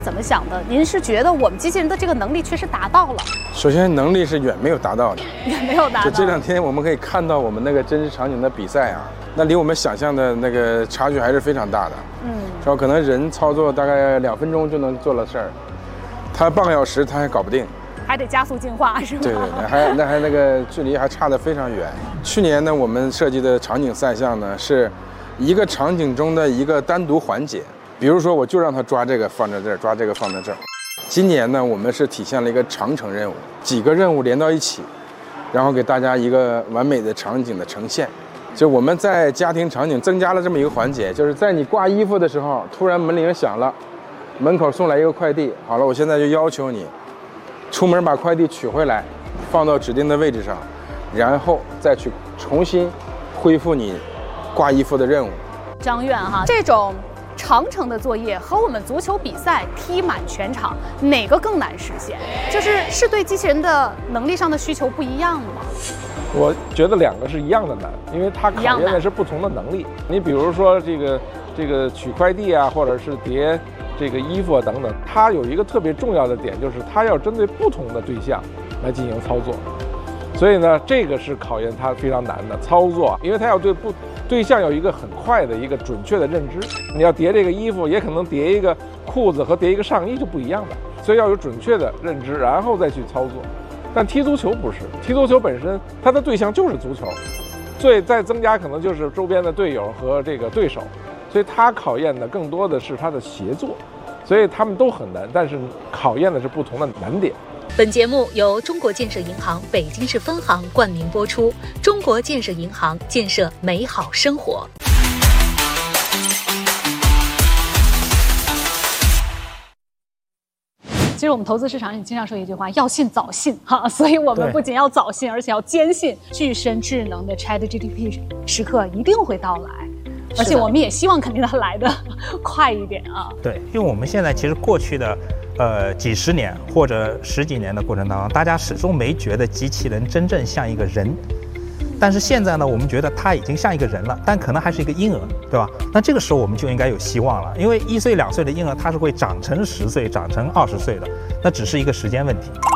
怎么想的？您是觉得我们机器人的这个能力确实达到了？ 首先，能力是远没有达到的， 远没有达到。 就这2天我们可以看到我们那个真实场景的比赛啊，那离我们想象的那个差距还是非常大的。然后可能人操作大概2分钟就能做了事儿，他半个小时他还搞不定。 还得加速进化是吧？ 对，那个距离还差得非常远。去年呢，我们设计的场景赛项呢，是一个场景中的一个单独环节。比如说，我就让他抓这个放在这儿，抓这个放在这儿。今年呢，我们是体现了一个长程任务，几个任务连到一起，然后给大家一个完美的场景的呈现。就我们在家庭场景增加了这么一个环节，就是在你挂衣服的时候，突然门铃响了，门口送来一个快递。好了，我现在就要求你出门把快递取回来，放到指定的位置上，然后再去重新恢复你挂衣服的任务。 张院哈，这种长程的作业和我们足球比赛踢满全场，哪个更难实现？是对机器人的能力上的需求不一样吗？ 我觉得2个是一样的难，因为它考验的是不同的能力。你比如说这个取快递啊，或者是叠这个衣服啊等等，它有一个特别重要的点，就是它要针对不同的对象来进行操作。所以呢，这个是考验它非常难的操作，因为它要对象有一个很快的一个准确的认知。你要叠这个衣服，也可能叠一个裤子和叠一个上衣就不一样的，所以要有准确的认知，然后再去操作。但踢足球不是，踢足球本身它的对象就是足球，所以再增加可能就是周边的队友和这个对手，所以它考验的更多的是它的协作，所以他们都很难，但是考验的是不同的难点。 本节目由中国建设银行北京市分行冠名播出。中国建设银行，建设美好生活。 其实我们投资市场也经常说一句话，要信早信哈，所以我们不仅要早信，而且要坚信具身智能的 ChatGPT 时刻一定会到来，而且我们也希望肯定它来的快一点啊。 对，因为我们现在其实过去的几十年或者10几年的过程当中，大家始终没觉得机器人真正像一个人。但是现在呢，我们觉得它已经像一个人了，但可能还是一个婴儿，对吧？那这个时候我们就应该有希望了，因为1岁2岁的婴儿他是会长成10岁、长成20岁的，那只是一个时间问题。